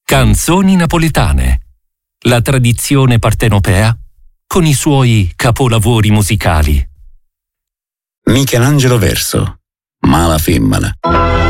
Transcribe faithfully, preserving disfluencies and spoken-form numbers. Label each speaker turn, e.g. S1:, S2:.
S1: Canzoni napoletane. La tradizione partenopea con i suoi capolavori musicali.
S2: Michelangelo Verso, Mala femmina.